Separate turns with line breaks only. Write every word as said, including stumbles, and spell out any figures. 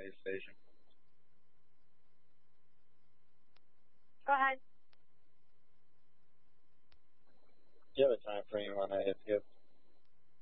radio station.
Go ahead.
Do you have a time frame on that hip skip?